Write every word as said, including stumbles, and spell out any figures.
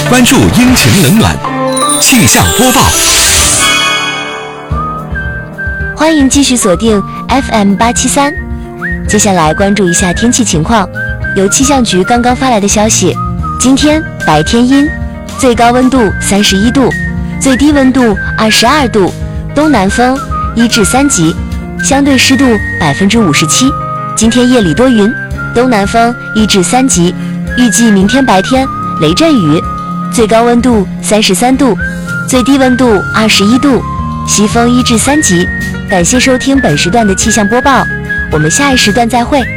关注阴晴冷暖气象播报。 欢迎继续锁定 F M 八七三。接下来关注一下天气情况。由气象局刚刚发来的消息，今天白天阴，最高温度三十一度，最低温度二十二度，东南风一至三级，相对湿度百分之五十七。今天夜里多云，东南风一至三级，预计明天白天雷阵雨，最高温度三十三度，最低温度二十一度，西风一至三级。感谢收听本时段的气象播报，我们下一时段再会。